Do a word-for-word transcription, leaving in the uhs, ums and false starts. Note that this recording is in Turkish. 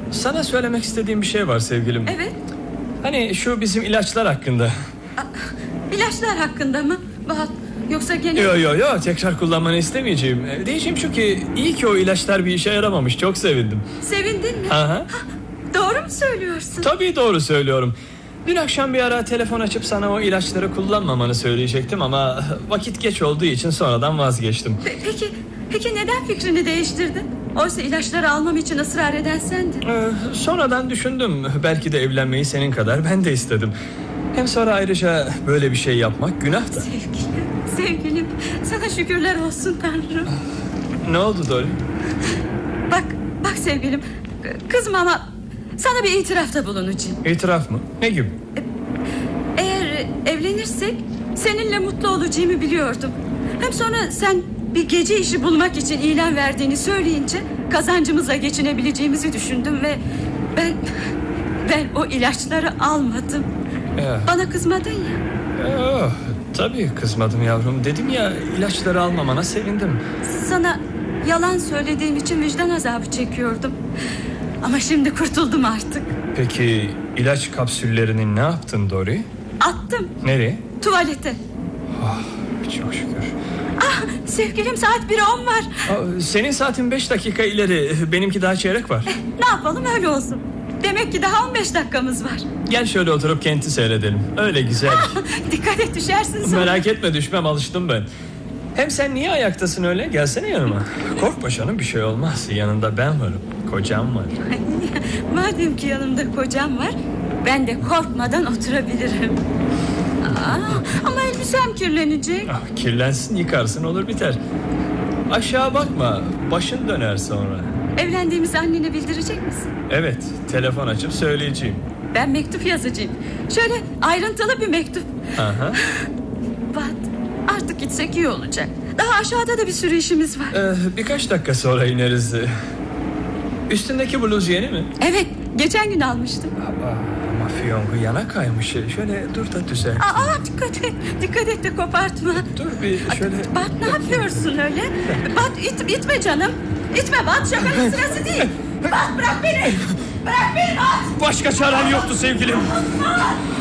Sana söylemek istediğim bir şey var sevgilim. Evet. Hani şu bizim ilaçlar hakkında. İlaçlar hakkında mı? Bahat, yoksa gene... Yo yo yo tekrar kullanmanı istemeyeceğim. Diyeceğim şu ki iyi ki o ilaçlar bir işe yaramamış. Çok sevindim. Sevindin mi? Aha. Ha, doğru mu söylüyorsun? Tabii doğru söylüyorum. Dün akşam bir ara telefon açıp sana o ilaçları kullanmamanı söyleyecektim ama vakit geç olduğu için sonradan vazgeçtim. Pe- peki, peki neden fikrini değiştirdin? Oysa ilaçları almam için ısrar eden sendin. Ee, sonradan düşündüm. Belki de evlenmeyi senin kadar ben de istedim. Hem sonra ayrıca böyle bir şey yapmak günah da. Sevgilim, sevgilim, sana şükürler olsun Tanrım. Ne oldu Dolly? Bak, bak sevgilim, kızma ama sana bir itirafta bulunacağım. İtiraf mı? Ne gibi? Eğer evlenirsek seninle mutlu olacağımı biliyordum. Hem sonra sen bir gece işi bulmak için ilan verdiğini söyleyince kazancımızla geçinebileceğimizi düşündüm ve ben ben o ilaçları almadım. Ya. Bana kızmadın ya. Oh, tabii kızmadım yavrum. Dedim ya ilaçları almamana sevindim. Sana yalan söylediğim için vicdan azabı çekiyordum. Ama şimdi kurtuldum artık. Peki ilaç kapsüllerini ne yaptın Dory? Attım. Nereye? Tuvalete. Oh, çok şükür. Ah, sevgilim saat bir on var. Aa, senin saatin beş dakika ileri. Benimki daha çeyrek var. Eh, ne yapalım öyle olsun. Demek ki daha on beş dakikamız var. Gel şöyle oturup kenti seyredelim. Öyle güzel. Dikkat et düşersin sonra. Merak etme düşmem, alıştım ben. Hem sen niye ayaktasın öyle? Gelsene yanıma. Korkma canım, bir şey olmaz. Yanında ben varım. Kocam var. Madem ki yanımda kocam var, ben de korkmadan oturabilirim. Aa, ama elbisem kirlenecek. Ah, kirlensin yıkarsın olur biter. Aşağı bakma, başın döner sonra. Evlendiğimizi annene bildirecek misin? Evet, telefon açıp söyleyeceğim. Ben mektup yazacağım. Şöyle ayrıntılı bir mektup. Aha. Bat, artık gitsek iyi olacak. Daha aşağıda da bir sürü işimiz var. Ee, birkaç dakika sonra ineriz. Üstündeki bluz yeni mi? Evet, geçen gün almıştım. Aa, ama fiyongu yana kaymış. Şöyle dur da düzelt. Aa, dikkat et, dikkat et de kopartma. Dur bir şöyle. Bat, ne yapıyorsun öyle? Bat, it, itme canım. İtme Bat, şakanın sırası değil. Bat, bırak beni. Bırak beni Bat. Başka çarem yoktu sevgilim.